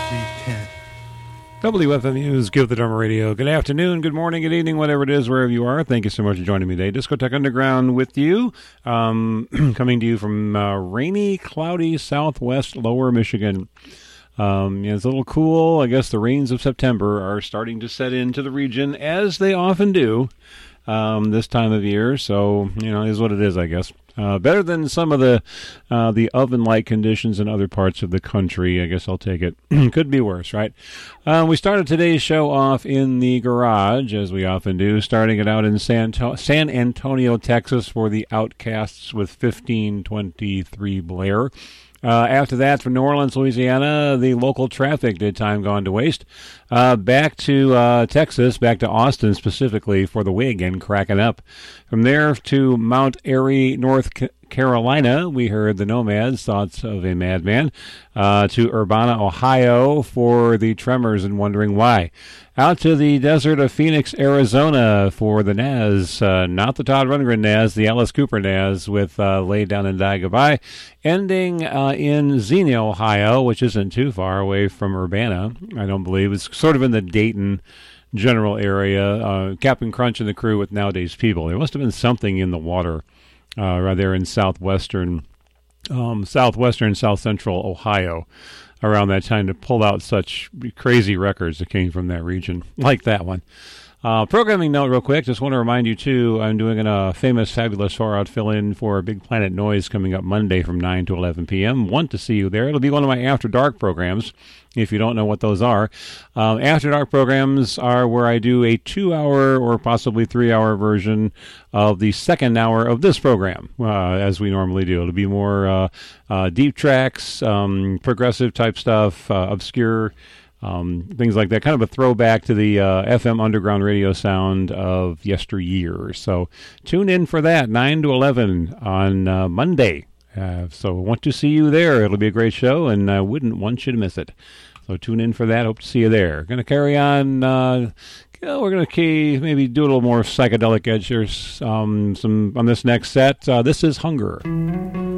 310. WFMU's Give the Drummer Radio. Good afternoon, good morning, good evening, whatever it is, wherever you are. Thank you so much for joining me today. Discotheque Underground with you, coming to you from rainy, cloudy, southwest lower Michigan. It's a little cool. I guess the rains of September are starting to set into the region, as they often do this time of year. So, it is what it is, I guess. Better than some of the oven-like conditions in other parts of the country. I guess I'll take it. Could be worse, right? We started today's show off in the garage, as we often do, starting it out in San Antonio, Texas, for the Outcasts with 1523 Blair. After that, from New Orleans, Louisiana, the local traffic did Time Gone to Waste. Back to Texas, back to Austin specifically for the Wig and Cracking Up. From there to Mount Airy, North Carolina, we heard the Nomads, Thoughts of a Madman. To Urbana, Ohio for the Tremors and Wondering Why. Out to the desert of Phoenix, Arizona for the Naz, not the Todd Rundgren Naz, the Alice Cooper Naz with Lay Down and Die Goodbye. Ending in Xenia, Ohio, which isn't too far away from Urbana, I don't believe. It's sort of in the Dayton general area. Captain Crunch and the crew with Nowadays People. There must have been something in the water right there in southwestern, south central Ohio around that time to pull out such crazy records that came from that region, like that one. Programming note real quick, just want to remind you, too, I'm doing a famous, fabulous far-out fill-in for Big Planet Noise coming up Monday from 9 to 11 p.m. Want to see you there. It'll be one of my After Dark programs, if you don't know what those are. After Dark programs are where I do a 2-hour or possibly 3-hour version of the second hour of this program, as we normally do. It'll be more deep tracks, progressive-type stuff, obscure things like that, kind of a throwback to the FM underground radio sound of yesteryear. So tune in for that, 9 to 11 on Monday. So want to see you there. It'll be a great show, and I wouldn't want you to miss it. So tune in for that. Hope to see you there. Going to carry on. We're going to maybe do a little more psychedelic edge here some on this next set. This is Hunger.